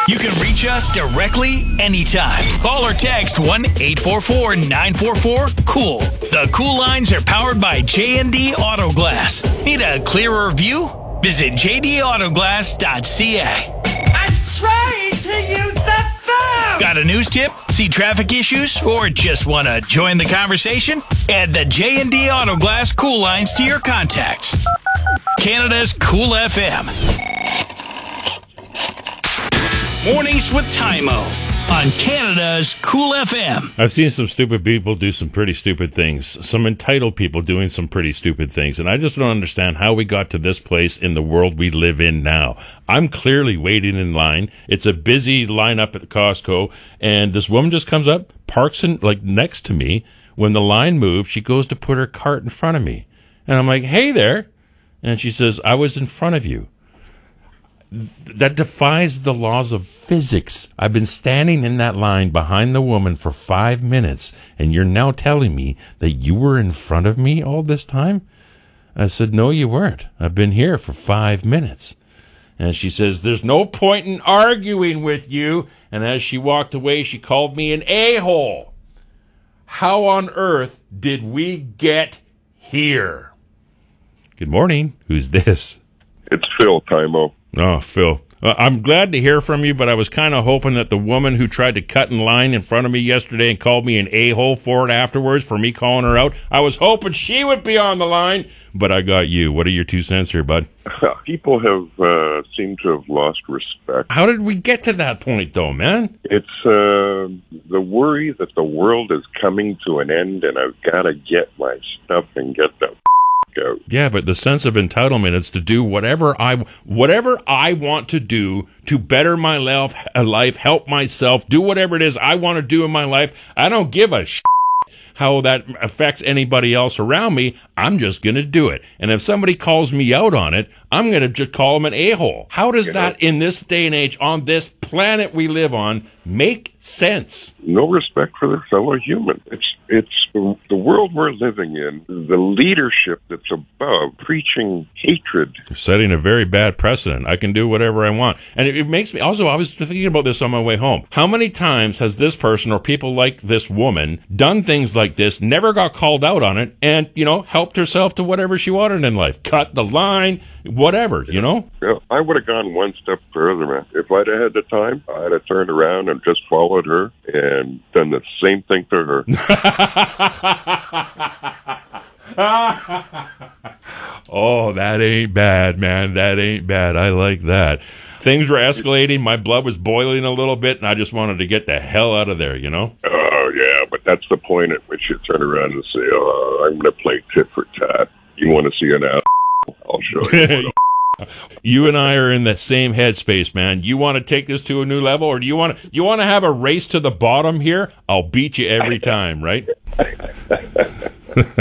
You can reach us directly anytime. Call or text 1-844-944-COOL. The Cool Lines are powered by J&D Auto Glass. Need a clearer view? Visit jdautoglass.ca. I'm trying to use the phone! Got a news tip? See traffic issues? Or just want to join the conversation? Add the J&D Auto Glass Cool Lines to your contacts. Canada's Cool FM. Mornings with Tymo on Canada's Cool FM. I've seen some stupid people do some pretty stupid things. Some entitled people doing some pretty stupid things. And I just don't understand how we got to this place in the world we live in now. I'm clearly waiting in line. It's a busy lineup at the Costco. And this woman just comes up, parks in, like next to me. When the line moves, she goes to put her cart in front of me. And I'm like, hey there. And she says, I was in front of you. That defies the laws of physics. I've been standing in that line behind the woman for 5 minutes, and you're now telling me that you were in front of me all this time? I said, no, you weren't. I've been here for 5 minutes. And she says, there's no point in arguing with you. And as she walked away, she called me an a-hole. How on earth did we get here? Good morning. Who's this? It's Phil, Tymo. Oh, Phil. I'm glad to hear from you, but I was kind of hoping that the woman who tried to cut in line in front of me yesterday and called me an a-hole for it afterwards, for me calling her out, I was hoping she would be on the line, but I got you. What are your 2 cents here, bud? People have seemed to have lost respect. How did we get to that point, though, man? It's the worry that the world is coming to an end and I've got to get my stuff and get the out. Yeah, but the sense of entitlement is to do whatever I want to do to better my life, help myself, do whatever it is I want to do in my life. I don't give a how that affects anybody else around me. I'm just going to do it. And if somebody calls me out on it, I'm going to just call them an a-hole. How does that, in this day and age, on this planet we live on, make sense? No respect for their fellow human. It's the world we're living in, the leadership that's above preaching hatred. Setting a very bad precedent. I can do whatever I want. And it makes me, also, I was thinking about this on my way home. How many times has this person or people like this woman done things like this, never got called out on it, and, helped herself to whatever she wanted in life? Cut the line, whatever, Yeah, I would have gone one step further, man. If I'd have had the time, I'd have turned around and just followed her and done the same thing to her. Oh, that ain't bad, man. That ain't bad. I like that. Things were escalating. My blood was boiling a little bit, and I just wanted to get the hell out of there, Oh, yeah, but that's the point at which you turn around and say, I'm going to play tit for tat. You want to see an ass? I'll show you. You and I are in the same headspace, man. You want to take this to a new level, or do you want to have a race to the bottom here? I'll beat you every time, right?